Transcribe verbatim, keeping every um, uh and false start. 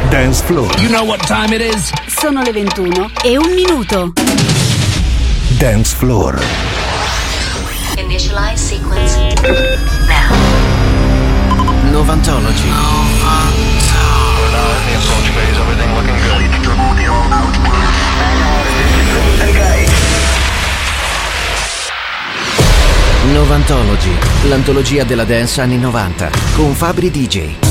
Dance Floor. You know what time it is? Sono le ventuno e un minuto. Dance Floor. Initialize sequence now. Novantology. We're now in the approach phase, everything looking good. Novantology, l'antologia della dance anni novanta, con Fabri D J.